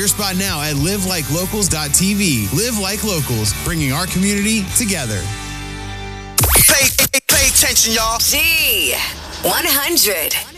your spot now at livelikeLocals.tv. Live Like Locals, bringing our community together. Pay attention, y'all. Z100.